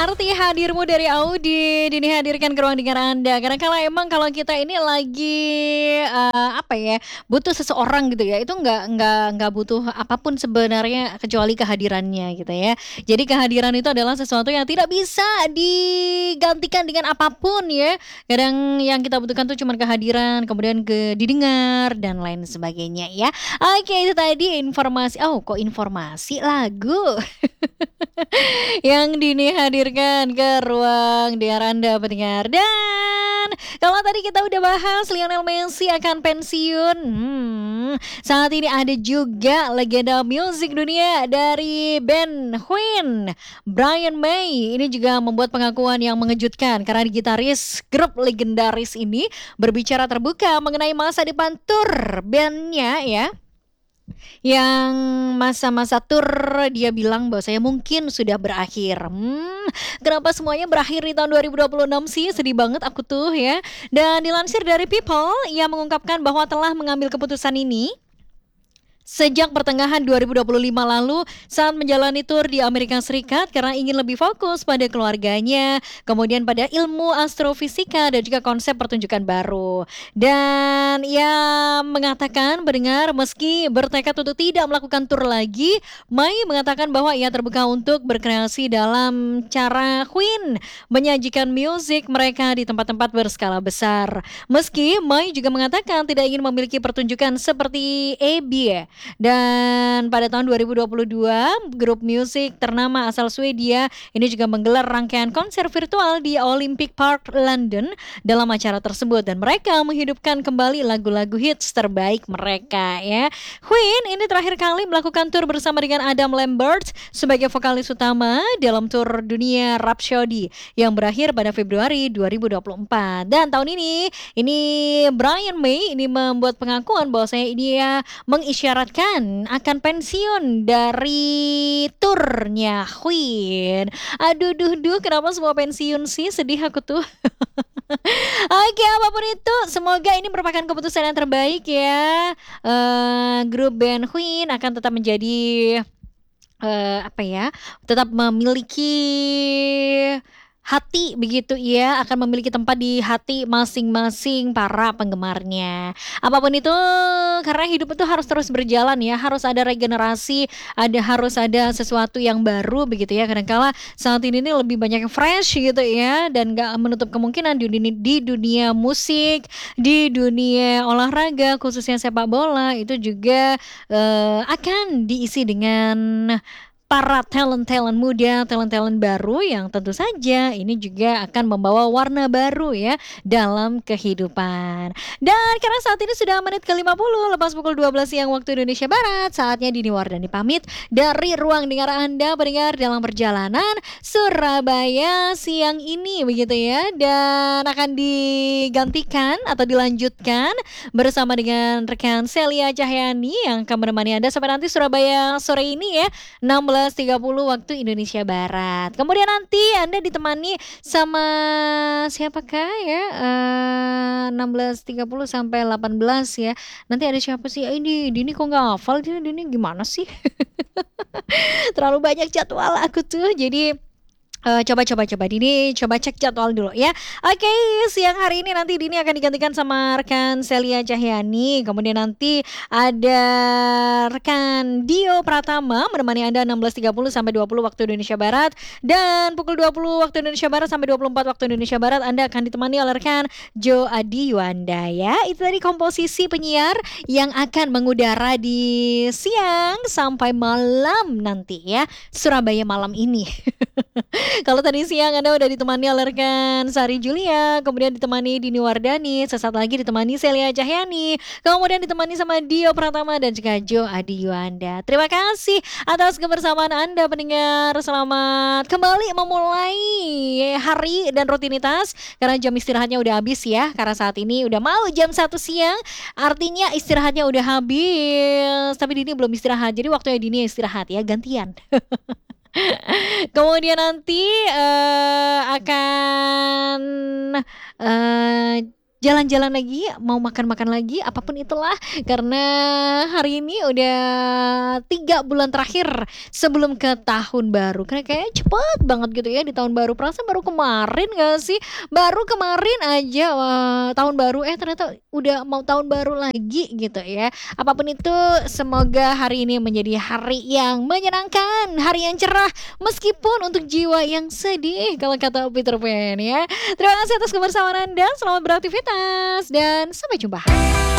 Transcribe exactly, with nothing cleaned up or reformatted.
Arti hadirmu dari Audi, Dini hadirkan ke ruang dengar Anda. Karena kalau emang kalau kita ini lagi eee, apa ya, butuh seseorang gitu ya, itu nggak nggak nggak butuh apapun sebenarnya kecuali kehadirannya gitu ya. Jadi kehadiran itu adalah sesuatu yang tidak bisa digantikan dengan apapun ya. Kadang yang kita butuhkan tuh cuman kehadiran, kemudian ke didengar dan lain sebagainya ya. Oke, itu tadi informasi oh kok informasi, lagu. Yang Dini hadirkan ke ruang dengar Anda pendengar. Dan kalau tadi kita udah bahas Lionel Messi akan pensiun, hmm, saat ini ada juga legenda musik dunia dari band Queen, Brian May. Ini juga membuat pengakuan yang mengejutkan karena gitaris grup legendaris ini berbicara terbuka mengenai masa depan tur bandnya ya. Yang masa-masa tur dia bilang bahwasanya mungkin sudah berakhir. Hmm, kenapa semuanya berakhir di tahun dua ribu dua puluh enam sih? Sedih banget aku tuh ya. Dan dilansir dari People, ia mengungkapkan bahwa telah mengambil keputusan ini sejak pertengahan dua ribu dua puluh lima lalu saat menjalani tur di Amerika Serikat karena ingin lebih fokus pada keluarganya, kemudian pada ilmu astrofisika dan juga konsep pertunjukan baru. Dan ia mengatakan mendengar meski bertekad untuk tidak melakukan tur lagi, Mai mengatakan bahwa ia terbuka untuk berkreasi dalam cara Queen menyajikan musik mereka di tempat-tempat berskala besar. Meski Mai juga mengatakan tidak ingin memiliki pertunjukan seperti A B ya. Dan pada tahun dua ribu dua puluh dua, grup musik ternama asal Swedia ini juga menggelar rangkaian konser virtual di Olympic Park London dalam acara tersebut dan mereka menghidupkan kembali lagu-lagu hits terbaik mereka ya. Queen ini terakhir kali melakukan tur bersama dengan Adam Lambert sebagai vokalis utama dalam tur dunia Rhapsody yang berakhir pada Februari dua ribu dua puluh empat. Dan tahun ini ini Brian May ini membuat pengakuan bahwasanya dia mengisyaratkan akan pensiun dari turnya Queen. Aduh duh duh kenapa semua pensiun sih, sedih aku tuh. Oke, apapun itu semoga ini merupakan keputusan yang terbaik ya. Eh, grup band Queen akan tetap menjadi eh, apa ya, tetap memiliki hati begitu ya, akan memiliki tempat di hati masing-masing para penggemarnya. Apapun itu karena hidup itu harus terus berjalan ya, harus ada regenerasi, ada harus ada sesuatu yang baru begitu ya. Kadangkala saat ini nih lebih banyak yang fresh gitu ya dan gak menutup kemungkinan di dunia, di dunia musik, di dunia olahraga khususnya sepak bola itu juga eh, akan diisi dengan para talent-talent muda, talent-talent baru yang tentu saja ini juga akan membawa warna baru ya dalam kehidupan. Dan karena saat ini sudah menit ke lima puluh lepas pukul dua belas siang waktu Indonesia Barat, saatnya Dini Wardani pamit dari ruang dengar Anda pendengar dalam perjalanan Surabaya siang ini begitu ya, dan akan digantikan atau dilanjutkan bersama dengan rekan Celia Cahyani yang akan menemani Anda sampai nanti Surabaya sore ini ya enam belas tiga puluh waktu Indonesia Barat. Kemudian nanti Anda ditemani sama siapakah ya? Eh, enam belas tiga puluh sampai delapan belas ya. Nanti ada siapa sih? Eh, ini Dini kok nggak hafal dia? Dini gimana sih? Terlalu banyak jadwal aku tuh. Jadi Uh, coba coba coba Dini coba cek jadwal dulu ya. Oke, siang hari ini nanti Dini akan digantikan sama rekan Celia Cahyani. Kemudian nanti ada rekan Dio Pratama menemani Anda enam belas tiga puluh sampai dua puluh waktu Indonesia Barat, dan pukul dua puluh waktu Indonesia Barat sampai dua puluh empat waktu Indonesia Barat Anda akan ditemani oleh rekan Jo Adi Yuanda ya. Itu tadi komposisi penyiar yang akan mengudara di siang sampai malam nanti ya, Surabaya malam ini. Kalau tadi siang Anda udah ditemani oleh rekan Sari Julia, kemudian ditemani Dini Wardani, sesaat lagi ditemani Celia Cahyani, kemudian ditemani sama Dio Pratama dan juga Jo Adi Yuanda. Terima kasih atas kebersamaan Anda pendengar. Selamat kembali memulai hari dan rutinitas karena jam istirahatnya udah habis ya. Karena saat ini udah mau jam satu siang, artinya istirahatnya udah habis. Tapi Dini belum istirahat, jadi waktunya Dini istirahat ya, gantian. Kemudian nanti uh, akan uh, jalan-jalan lagi, mau makan-makan lagi, apapun itulah. Karena hari ini udah tiga bulan terakhir sebelum ke tahun baru. Karena kayaknya cepet banget gitu ya di tahun baru. Perasaan baru kemarin gak sih? Baru kemarin aja wah, tahun baru eh ternyata udah mau tahun baru lagi gitu ya. Apapun itu, semoga hari ini menjadi hari yang menyenangkan, hari yang cerah meskipun untuk jiwa yang sedih kalau kata Peter Pan ya. Terima kasih atas kebersamaan Anda, selamat beraktivitas dan sampai jumpa.